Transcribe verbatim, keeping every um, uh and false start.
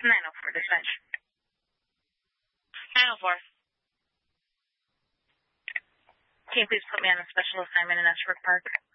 nine oh four, dispatch. nine oh four. Can you please put me on a special assignment in Ashbrook Park?